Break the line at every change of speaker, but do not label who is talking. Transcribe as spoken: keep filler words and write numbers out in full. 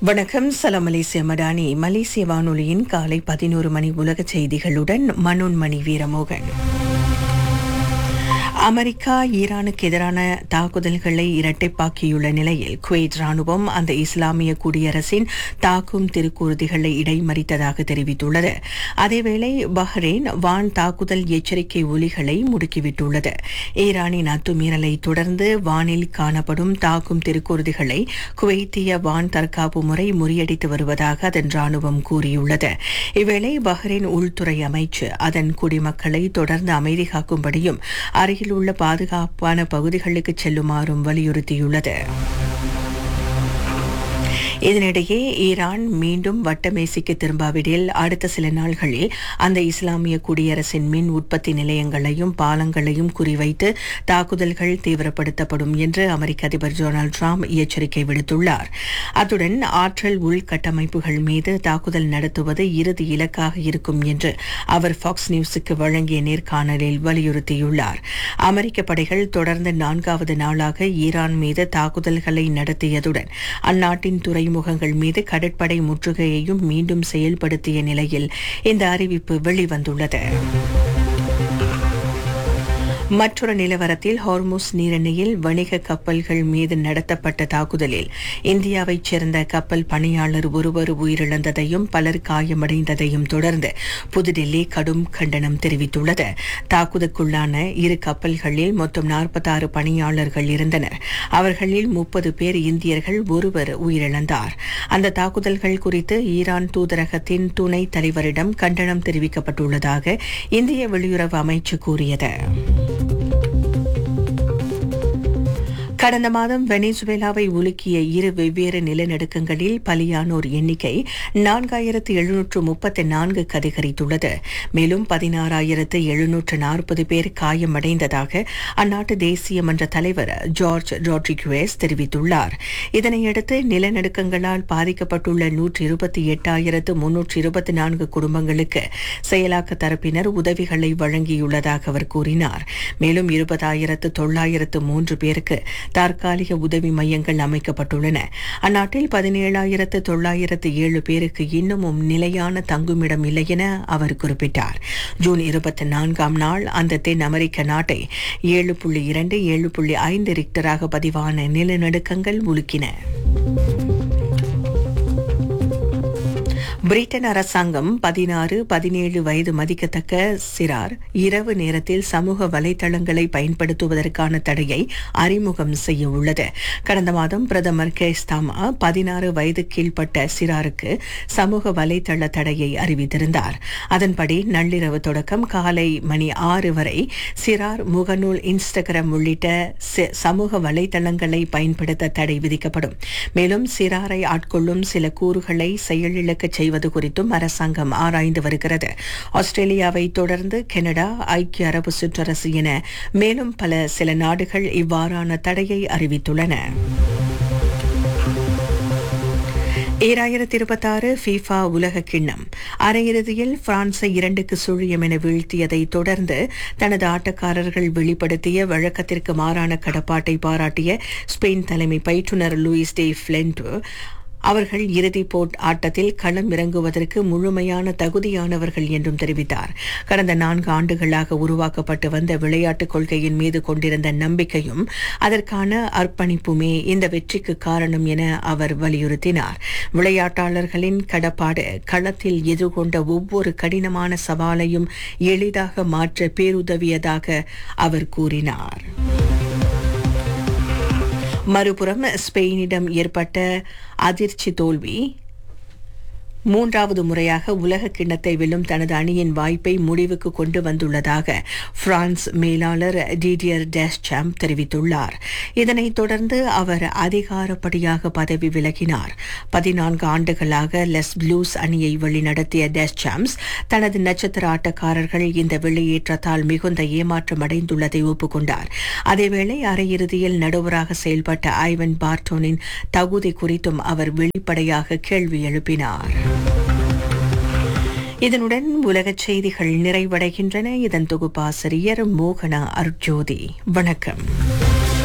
வணக்கம். சலாம் மலேசிய மடானி. மலேசிய வானொலியின் காலை பதினோரு மணி உலக செய்திகளுடன் மனோன்மணி வீரமோகன். அமெரிக்கா ஈரானுக்கு எதிரான தாக்குதல்களை இரட்டைப்பாக்கியுள்ள நிலையில் குவைத் ராணுவம் அந்த இஸ்லாமிய குடியரசின் தாக்கும் திருக்கூறுதிகளை இடைமறித்ததாக தெரிவித்துள்ளது. அதேவேளை பஹ்ரைன் வான் தாக்குதல் எச்சரிக்கை ஒலிகளை முடுக்கிவிட்டுள்ளது. ஈரானின் அத்துமீறலை தொடர்ந்து வானில் காணப்படும் தாக்கும் திருக்கூறுதிகளை குவைத்திய வான் தற்காப்பு முறை முறியடித்து வருவதாக அதன் ராணுவம் கூறியுள்ளது. இவ்வேளை பஹ்ரைன் உள்துறை அமைச்சு அதன் குடிமக்களை தொடர்ந்து அமைதி காக்கும்படியும் அருகில் உள்ள பாதுகாப்பான பகுதிகளுக்கு செல்லுமாறும் வலியுறுத்தியுள்ளது. இதனிடையே ஈரான் மீண்டும் வட்டமேசைக்கு திரும்பாவிடில் அடுத்த சில நாள்களில் அந்த இஸ்லாமிய குடியரசின் மின் உற்பத்தி நிலையங்களையும் பாலங்களையும் குறிவைத்து தாக்குதல்கள் தீவிரப்படுத்தப்படும் என்று அமெரிக்க அதிபர் டொனால்டு டிரம்ப் எச்சரிக்கை விடுத்துள்ளார். அத்துடன் ஆற்றல் உள்கட்டமைப்புகள் மீது தாக்குதல் நடத்துவது இறுதி இலக்காக இருக்கும் என்று அவர் ஃபாக்ஸ் நியூஸுக்கு வழங்கிய நேர்காணலில் வலியுறுத்தியுள்ளார். அமெரிக்க படைகள் தொடர்ந்து நான்காவது நாளாக ஈரான் மீது தாக்குதல்களை நடத்தியதுடன் அந்நாட்டின் துறை முகங்கள் மீது கடற்படை முற்றுகையையும் மீண்டும் செயல்படுத்திய நிலையில் இந்த அறிவிப்பு வெளிவந்துள்ளது. மற்றொரு நிலவரத்தில் ஹார்முஸ் நீரிணையில் வணிக கப்பல்கள் மீது நடத்தப்பட்ட தாக்குதலில் இந்தியாவைச் சேர்ந்த கப்பல் பணியாளர் ஒருவர் உயிரிழந்ததையும் பலர் காயமடைந்ததையும் தொடர்ந்து புதுடெல்லி கடும் கண்டனம் தெரிவித்துள்ளது. தாக்குதலுக்குள்ளான இரு கப்பல்களில் மொத்தம் நாற்பத்தாறு பணியாளர்கள் இருந்தனர். அவர்களில் முப்பது பேர் இந்தியர்கள், ஒருவர் உயிரிழந்தார். அந்த தாக்குதல்கள் குறித்து ஈரான் தூதரகத்தின் துணை தலைவரிடம் கண்டனம் தெரிவிக்கப்பட்டுள்ளதாக இந்திய வெளியுறவு அமைச்சு கூறியது. கடந்த மாதம் வெனிசுவேலாவை உலுக்கிய இரு வெவ்வேறு நிலநடுக்கங்களில் பலியானோர் எண்ணிக்கை நான்காயிரத்து எழுநூற்று முப்பத்தி நான்குக்கு அதிகரித்துள்ளது. மேலும் பதினாறாயிரத்து எழுநூற்று நாற்பது பேர் காயமடைந்ததாக அந்நாட்டு தேசிய மன்ற தலைவர் ஜார்ஜ் ராட்ரிகுவேஸ் தெரிவித்துள்ளார். இதனையடுத்து நிலநடுக்கங்களால் பாதிக்கப்பட்டுள்ள நூற்று இருபத்தி எட்டாயிரத்து முன்னூற்று இருபத்தி நான்கு குடும்பங்களுக்கு செயலாக்க தரப்பினர் உதவிகளை வழங்கியுள்ளதாக அவர் கூறினார். மேலும் இருபதாயிரத்து தொள்ளாயிரத்து மூன்று பேருக்கு தற்காலிக உதவி மையங்கள் அமைக்கப்பட்டுள்ளன. அந்நாட்டில் பதினேழாயிரத்து தொள்ளாயிரத்து ஏழு பேருக்கு இன்னமும் நிலையான தங்குமிடம் இல்லை என அவர் குறிப்பிட்டார். ஜூன் இருபத்தி நான்காம் நாள் அந்த தென் அமெரிக்க நாட்டை ஏழு புள்ளி இரண்டு ஏழு புள்ளி ஐந்து ரிக்டராக பதிவான நிலநடுக்கங்கள் உலுக்கின. பிரிட்டன் அரசாங்கம் பதினாறு பதினேழு வயது மதிக்கத்தக்க சிறார் இரவு நேரத்தில் சமூக வலைதளங்களை பயன்படுத்துவதற்கான தடையை அறிமுகம் செய்ய உள்ளது. கடந்த மாதம் பிரதமர் கேஸ்தாமா பதினாறு வயது கீழ்ப்பட்ட சிறாருக்கு சமூக வலைதள தடையை அறிவித்திருந்தார். அதன்படி நள்ளிரவு தொடக்கம் காலை மணி ஆறு வரை சிறார் முகநூல், இன்ஸ்டாகிராம் உள்ளிட்ட சமூக வலைதளங்களை பயன்படுத்த தடை விதிக்கப்படும். மேலும் சிறாரை ஆட்கொள்ளும் சில கூறுகளை செயலிழக்க செய்வது குறித்தும் அரசாங்கம் ஆராய்ந்து வருகிறது. ஆஸ்திரேலியாவை தொடர்ந்து கனடா, ஐக்கிய அரபு சிற்றரசு என மேலும் பல சில நாடுகள் இவ்வாறான தடையை அறிவித்துள்ளன. ஈராயிரத்தி இருபத்தி ஆறு ஃபீஃபா உலக கிண்ணம் அரையிறுதியில் பிரான்சை இரண்டுக்கு சுழியம் என வீழ்த்தியதை தொடர்ந்து தனது ஆட்டக்காரர்கள் வெளிப்படுத்திய வழக்கத்திற்கு மாறான கடப்பாட்டை பாராட்டிய ஸ்பெயின் தலைமை பயிற்றுநர் லூயிஸ் டே ஃபிளென்டோ அவர்கள் இறுதிப் போட் ஆட்டத்தில் களம் இறங்குவதற்கு முழுமையான தகுதியானவர்கள் என்றும் தெரிவித்தார். கடந்த நான்கு ஆண்டுகளாக உருவாக்கப்பட்டு வந்த விளையாட்டுக் கொள்கையின் மீது கொண்டிருந்த நம்பிக்கையும் அதற்கான அர்ப்பணிப்புமே இந்த வெற்றிக்கு காரணம் என அவர் வலியுறுத்தினார். விளையாட்டாளர்களின் கடப்பாடு களத்தில் எதிர்கொண்ட ஒவ்வொரு கடினமான சவாலையும் எளிதாக மாற்ற பேருதவியதாக அவர் கூறினார். மறுபுறம் ஸ்பெயினிடம் ஏற்பட்ட அதிர்ச்சி தோல்வி மூன்றாவது முறையாக உலக கிண்ணத்தை வெல்லும் தனது அணியின் வாய்ப்பை முடிவுக்கு கொண்டு வந்துள்ளதாக பிரான்ஸ் மேலாளர் டிடியர் டெஸ்சாம்ப் தெரிவித்துள்ளார். இதனைத் தொடர்ந்து அவர் அதிகாரப்படியாக பதவி விலகினார். பதினான்கு ஆண்டுகளாக லெஸ் ப்ளூஸ் அணியை வழிநடத்திய டெஸ்சாம்ப்ஸ் தனது நட்சத்திர ஆட்டக்காரர்கள் இந்த வெளியேற்றத்தால் மிகுந்த ஏமாற்றம் அடைந்துள்ளதை ஒப்புக்கொண்டார். அதேவேளை அரையிறுதியில் நடுவராக செயல்பட்ட ஐவன் பார்டோனின் தகுதி குறித்தும் அவர் வெளிப்படையாக கேள்வி எழுப்பினார். இதனுடன் உலகச் செய்திகள் நிறைவடைகின்றன. இதன் தொகுப்பாசிரியர் மோகனா அர்ஜோதி. வணக்கம்.